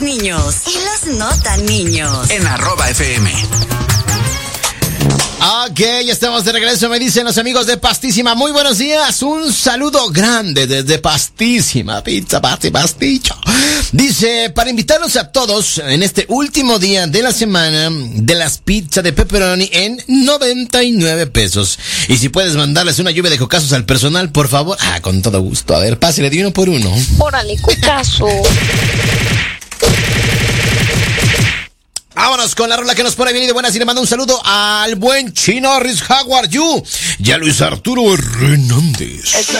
niños y los no tan niños. En @FM. Ok, ya estamos de regreso, me dicen los amigos de Pastísima. Muy buenos días, un saludo grande desde Pastísima, pizza, pasticho. Dice, para invitarlos a todos en este último día de la semana de las pizzas de pepperoni en 99 pesos. Y si puedes mandarles una lluvia de cocazos al personal, por favor. Con todo gusto. A ver, pásale de uno por uno. Órale, cocazo. Vámonos con la rola que nos pone bien y de buenas, y le mando un saludo al buen Chino Riz Jaguar Yu y a Luis Arturo Hernández.